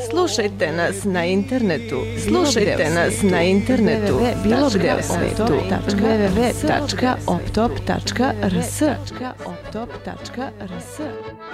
Slušajte nas na internetu. Slušajte nas na internetu. Bilo gde u svetu. www.optop.rs